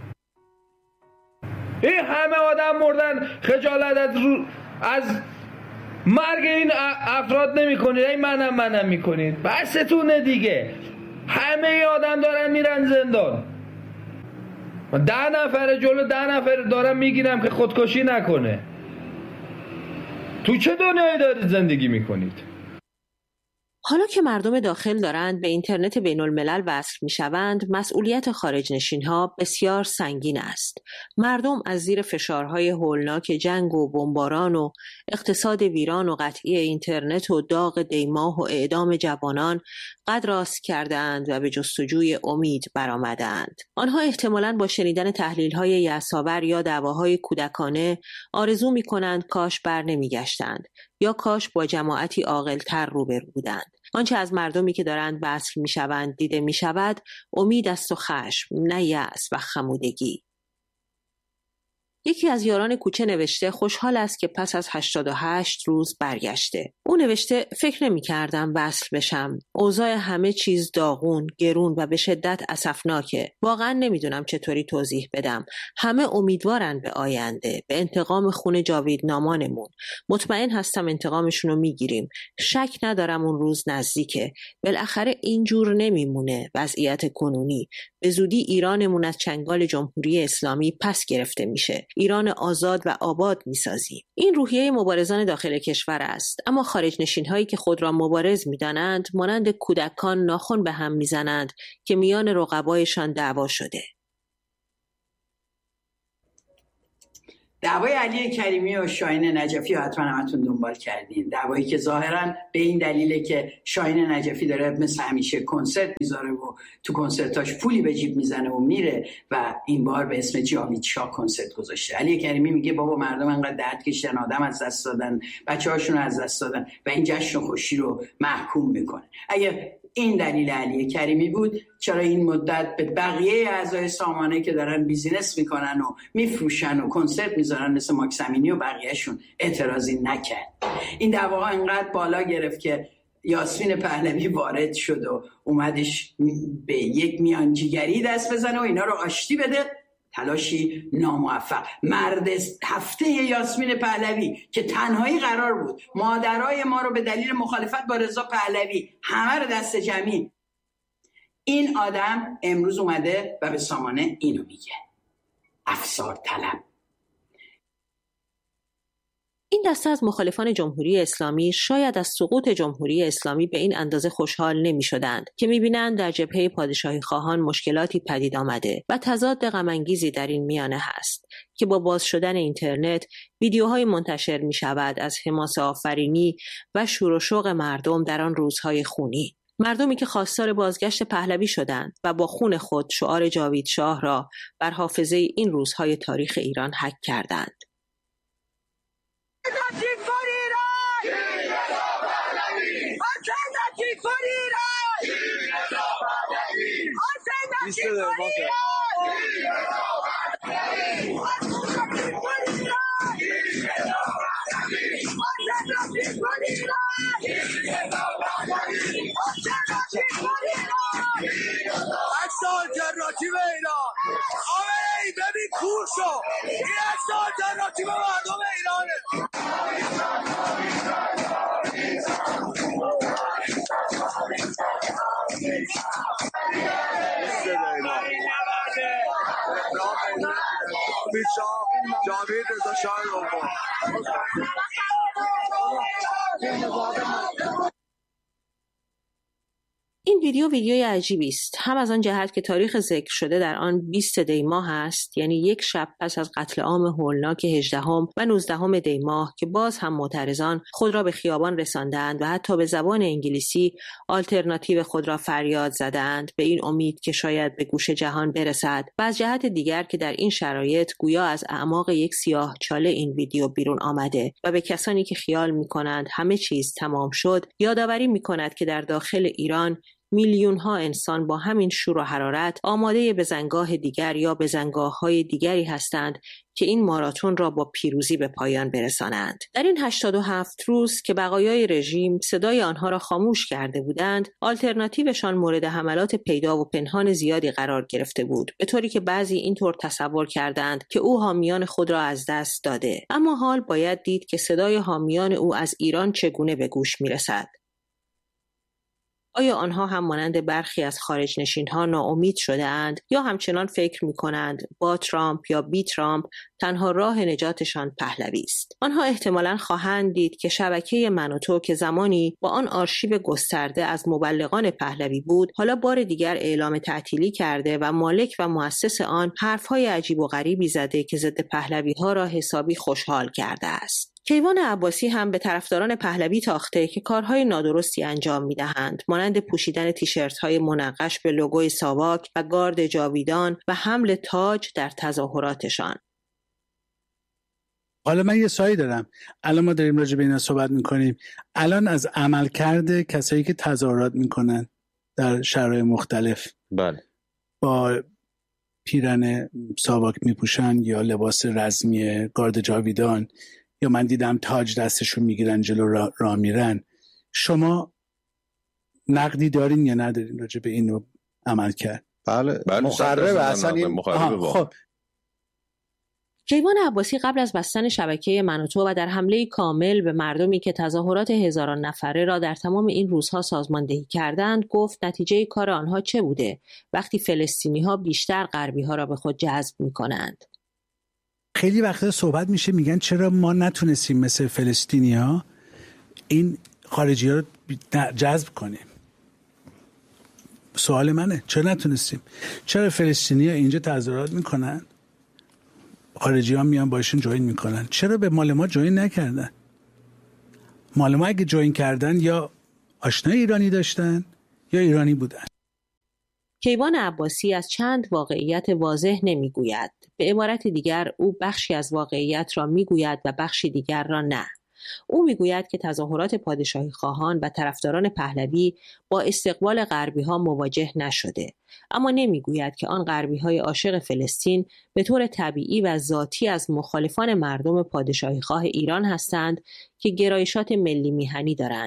این همه آدم مردن، خجالت از, رو... از مرگ این افراد نمی کنید، این منم منم میکنید. بستونه دیگه. همه آدم دارن میرن زندان. ده نفر جلو ده نفر دارم میگیرم که خودکشی نکنه. تو چه دنیایی دارید زندگی میکنید؟ حالا که مردم داخل دارند به اینترنت بین الملل وصل می شوند، مسئولیت خارج نشین ها بسیار سنگین است. مردم از زیر فشارهای هولناک جنگ و بمباران و اقتصاد ویران و قطعی اینترنت و داغ دیماه و اعدام جوانان قد راست کردند و به جستجوی امید برآمدند. آنها احتمالاً با شنیدن تحلیل‌های یأس‌آور یا دعواهای کودکانه آرزو می کنند کاش بر نمی گشتند یا کاش با جماعتی عاقل‌تر روبرو بودند. آنچه از مردمی که دارند وصل می شوند دیده می شود امید است و خشم، نه یأس و خمودگی. یکی از یاران کوچه نوشته خوشحال است که پس از هشتاد و هشت روز برگشته. او نوشته فکر نمی کردم وصل بشم. اوضاع همه چیز داغون، گرون و به شدت اسفناکه. واقعا نمیدونم چطوری توضیح بدم. همه امیدوارن به آینده، به انتقام خون جاویدنامانمون. مطمئن هستم انتقامشون رو میگیریم. شک ندارم اون روز نزدیکه. بالاخره اینجور نمیمونه وضعیت کنونی. به زودی ایرانمون از چنگال جمهوری اسلامی پس گرفته میشه. ایران آزاد و آباد میسازیم. این روحیه مبارزان داخل کشور است، اما خارج نشین هایی که خود را مبارز میدانند مانند کودکان ناخن به هم میزنند که میان رقبایشان دعوا شده. دعوای علی کریمی و شاهین نجفی حتما همتون دنبال کردین. دعوایی که ظاهرا به این دلیله که شاهین نجفی داره مثل همیشه کنسرت میذاره و تو کنسرتاش پولی به جیب میزنه و میره و این بار به اسم جاوید شاه کنسرت گذاشته. علی کریمی میگه بابا مردم انقدر درد کشیدن، آدم از دست دادن، بچه‌هاشون از دست دادن و این جشن و خوشی رو محکوم میکنه. اگه این دلیل علی کریمی بود چرا این مدت به بقیه اعضای سامانه که دارن بیزینس میکنن و میفروشن و کنسرت میذارن مثل ماکس امینی و بقیهشون اعتراضی نکرد؟ این دعواها انقدر بالا گرفت که یاسمین پهلوی وارد شد و اومدش به یک میانجیگری دست بزنه و اینا رو آشتی بده. تلاشی ناموفق. مرد هفته یاسمین پهلوی که تنهایی قرار بود مادرای ما رو به دلیل مخالفت با رضا پهلوی همه رو دست جمعی، این آدم امروز اومده و به سامانه اینو میگه: افسار طلب. این دسته از مخالفان جمهوری اسلامی شاید از سقوط جمهوری اسلامی به این اندازه خوشحال نمی شدند که می بینند در جبهه پادشاهی خواهان مشکلاتی پدید آمده و تضاد غم انگیزی در این میانه هست که با باز شدن اینترنت ویدیوهای منتشر می شود از حماسه آفرینی و شور و شوق مردم در آن روزهای خونی. مردمی که خواستار بازگشت پهلوی شدند و با خون خود شعار جاوید شاه را بر حافظه این روزهای تاریخ ایران حک کردند. آلترناتیو ایران خامنه ای ببین کور شو، این عکس آلترناتیو مردم ایرانه. جاوید رضا شاه دوم. این ویدیو ویدیوی عجیبی است، هم از آن جهت که تاریخ ذکر شده در آن بیست دی ماه است، یعنی یک شب پس از قتل عام هولناک هجدهم و نوزدهم دی ماه که باز هم معترضان خود را به خیابان رساندند و حتی به زبان انگلیسی آلترناتیو خود را فریاد زدند به این امید که شاید به گوش جهان برسد، و از جهت دیگر که در این شرایط گویا از اعماق یک سیاه چاله این ویدیو بیرون آمده و به کسانی که خیال می‌کنند همه چیز تمام شد یادآوری می‌کند که در داخل ایران میلیون ها انسان با همین شور و حرارت آماده به زنگاه دیگر یا به زنگاه های دیگری هستند که این ماراتون را با پیروزی به پایان برسانند. در این هشتاد و هفت روز که بقایای رژیم صدای آنها را خاموش کرده بودند، آلترناتیوشان مورد حملات پیدا و پنهان زیادی قرار گرفته بود، به طوری که بعضی اینطور تصور کردند که او حامیان خود را از دست داده. اما حال باید دید که صدای حامیان او از ایران چگونه به گوش میرسد. آیا آنها هم مانند برخی از خارج نشین ها ناامید شده اند یا همچنان فکر می کنند با ترامپ یا بی ترامپ تنها راه نجاتشان پهلوی است؟ آنها احتمالاً خواهند دید که شبکه من و تو که زمانی با آن آرشیو گسترده از مبلغان پهلوی بود، حالا بار دیگر اعلام تعطیلی کرده و مالک و مؤسس آن حرفهای عجیب و غریبی زده که ضد پهلوی ها را حسابی خوشحال کرده است. کیوان عباسی هم به طرفداران پهلوی تاخته که کارهای نادرستی انجام می‌دهند، مانند پوشیدن تیشرت‌های منقش به لوگوی ساواک و گارد جاویدان و حمل تاج در تظاهراتشان. حالا من یه سوالی دارم. الان ما داریم راجع به اینا صحبت می‌کنیم. الان از عملکرد کسایی که تظاهرات می‌کنن در شرایط مختلف، بله، با پیرن ساواک می‌پوشن یا لباس رزمی گارد جاویدان، یا من دیدم تاج دستشون میگیرن جلو را, را میرن، شما نقدی دارین یا ندارین راجع به اینو عمل کرد؟ بله بله مخرب اصلا این مخرب. خب کیوان عباسی قبل از بستن شبکه من و تو و در حمله کامل به مردمی که تظاهرات هزاران نفره را در تمام این روزها سازماندهی کردند گفت نتیجه کار آنها چه بوده وقتی فلسطینی ها بیشتر غربی ها را به خود جذب می کنند؟ خیلی وقتا صحبت میشه میگن چرا ما نتونستیم مثل فلسطینی ها این خارجی ها رو جذب کنیم. سوال منه چرا نتونستیم؟ چرا فلسطینی ها اینجا تظاهرات میکنن، خارجی ها میان باشون جوین میکنن، چرا به مال ما جوین نکردن؟ مال ما اگه جوین کردن یا آشنای ایرانی داشتن یا ایرانی بودن. کیوان عباسی از چند واقعیت واضح نمیگوید. به عبارت دیگر او بخشی از واقعیت را میگوید و بخشی دیگر را نه. او میگوید که تظاهرات پادشاهی خواهان و طرفداران پهلوی با استقبال غربی ها مواجه نشده، اما نمیگوید که آن غربی های عاشق فلسطین به طور طبیعی و ذاتی از مخالفان مردم پادشاهی خواه ایران هستند که گرایشات ملی میهنی دارند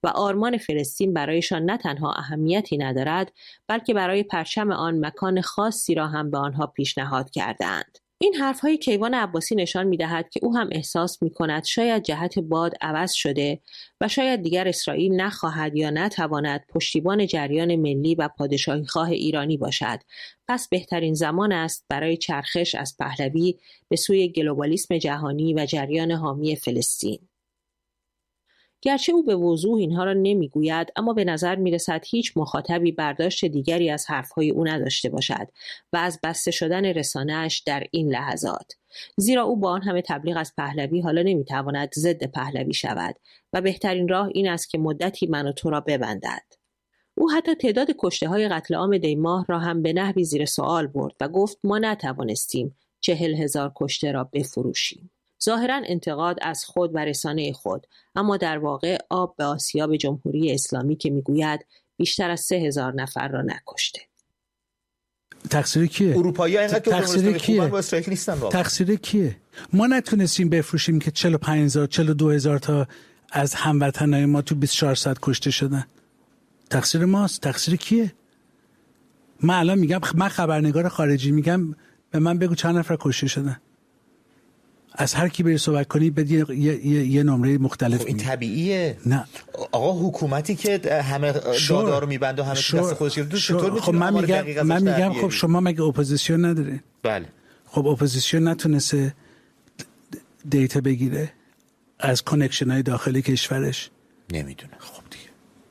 و آرمان فلسطین برایشان نه تنها اهمیتی ندارد بلکه برای پرچم آن مکان خاصی را هم به آنها پیشنهاد کردند. این حرفهای کیوان عباسی نشان می‌دهد که او هم احساس می‌کند شاید جهت باد عوض شده و شاید دیگر اسرائیل نخواهد یا نتواند پشتیبان جریان ملی و پادشاهی‌خواه ایرانی باشد. پس بهترین زمان است برای چرخش از پهلوی به سوی گلوبالیسم جهانی و جریان حامی فلسطین. گرچه او به وضوح اینها را نمیگوید، اما به نظر میرسد هیچ مخاطبی برداشت دیگری از حرفهای او نداشته باشد و از بسته شدن رسانه‌اش در این لحظات، زیرا او با آن همه تبلیغ از پهلوی حالا نمیتواند ضد پهلوی شود و بهترین راه این است که مدتی من و تو را ببندد. او حتی تعداد کشته‌های قتل عام دیماه را هم به نحوی زیر سوال برد و گفت ما نتوانستیم چهل هزار کشته را بفروشیم. ظاهراً انتقاد از خود و رسانه خود، اما در واقع آب به آسیاب جمهوری اسلامی که میگوید بیشتر از سه هزار نفر را نکشته. تقصیر کیه؟ اروپایی‌ها اینقدر که تقصیر کیه؟ با اسرائیل نیستن واقعا. تقصیر کیه؟ ما نتونستیم بفروشیم که چهل و پنج هزار چهل و دو هزار تا از هموطنای ما تو بیست و چهار ساعت کشته شدن. تقصیر ماست. تقصیر کیه؟ من الان میگم، من خبرنگار خارجی میگم به من بگو چند نفر کشته شدن. از هر کی بری صحبت کنی به یه, یه،, یه،, یه نمره مختلف. خب این طبیعیه. نه آقا حکومتی که همه دادا رو میبنده و همه تو دست خودش گرفته چطور خب من میگم من میگم خب شما مگه اپوزیسیون ندارین؟ بله. خب اپوزیسیون نتونسته دیتا بگیره از کانکشن های داخلی کشورش؟ نمیدونه. خب دیگه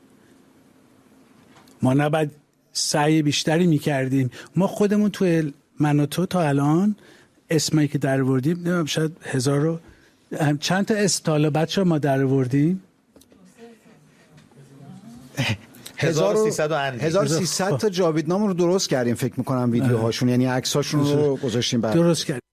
ما نباید سعی بیشتری میکردیم. ما خودمون تو من و تو تا الان اسمایی که در آوردیم نمیدونم شاید هزار رو چند تا اسم تا بچه ما در آوردیم هزار و سیصد هزار و سیصد تا جاویدنامه رو درست کردیم فکر میکنم ویدیوهاشون، یعنی عکساشون رو گذاشتیم بعد درست کردیم.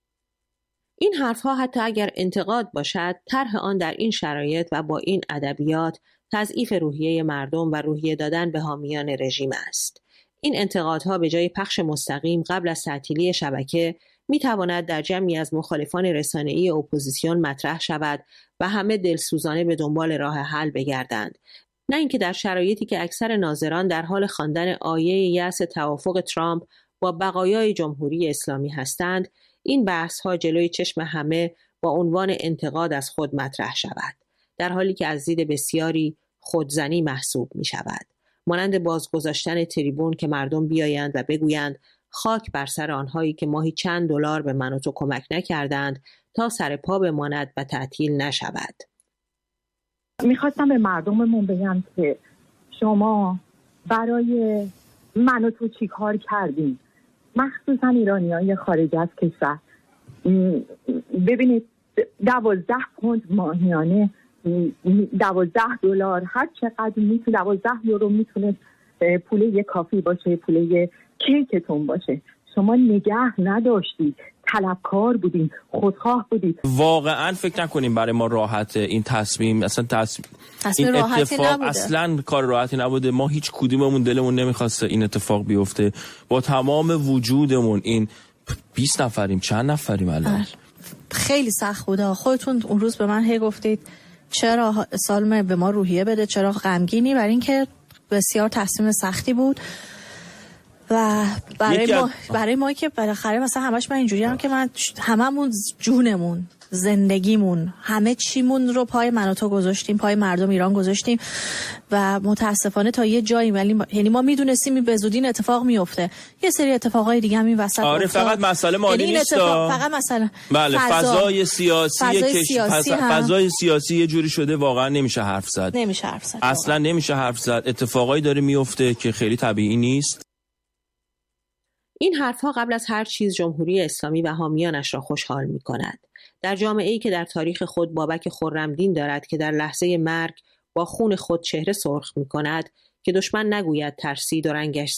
این حرفها حتی اگر انتقاد باشد، طرح آن در این شرایط و با این ادبیات تضعیف روحیه مردم و روحیه دادن به حامیان رژیم است. این انتقادها به جای پخش مستقیم قبل از تعطیلی شبکه می تواند در جمعی از مخالفان رسانه‌ای اپوزیسیون مطرح شود و همه دلسوزانه به دنبال راه حل بگردند، نه اینکه در شرایطی که اکثر ناظران در حال خواندن آیه یأس توافق ترامپ با بقایای جمهوری اسلامی هستند، این بحث‌ها جلوی چشم همه با عنوان انتقاد از خود مطرح شود، در حالی که از دید بسیاری خودزنی محسوب می شود، مانند بازگذاشتن تریبون که مردم بیایند و بگویند خاک بر سر آنهایی که ماهی چند دلار به من و تو کمک نکردند تا سر پا بماند و تعطیل نشود. میخواستم به مردممون بگم که شما برای من و تو چی کار کردیم، مخصوصا ایرانیای خارج از کشور. ببینید دوازده پوند ماهیانه، دوازده دلار، هر چقدر میتونه، دوازده یورو میتونه پول یک کافی باشه، پول یک کیکتون باشه. شما نگه نداشتید، طلبکار بودین، خودخواه بودید. واقعا فکر نکنیم برای ما راحت این تصمیم، اصلا تصمیم این اتفاق نبوده. اصلا کار راحتی نبوده. ما هیچ کدوممون دلمون نمیخواسته این اتفاق بیفته. با تمام وجودمون این بیست نفریم، چند نفریم الان. خیلی سخت بوده. خودتون اون روز به من هی گفتید چرا سالمه به ما روحیه بده، چرا غمگینی، برای اینکه بسیار تصمیم سختی بود و برای ما برای ما که بالاخره مثلا همش من اینجوری هم که من هممون جونمون، زندگیمون، همه چیمون رو پای من و تو گذاشتیم، پای مردم ایران گذاشتیم و متاسفانه تا یه جایی، ولی ما... یعنی ما میدونستیم به زودی این اتفاق میفته. یه سری اتفاقای دیگه هم این وسط آره افتاد. فقط مسئله مالی یعنی نیست، فقط مسئله بله فضا... فضای سیاسی فضای کش... سیاسی, فض... فضای سیاسی یه جوری شده واقعا نمیشه حرف زد. نمیشه حرف زد. اصلا نمیشه حرف زد. اتفاقایی داره میفته که خیلی طبیعی نیست. این حرفها قبل از هر چیز جمهوری اسلامی و حامیانش را خوشحال می کند. در جامعه‌ای که در تاریخ خود بابک خرمدین دارد که در لحظه مرگ با خون خود چهره سرخ می کند، که دشمن نگوید ترسید و رنگش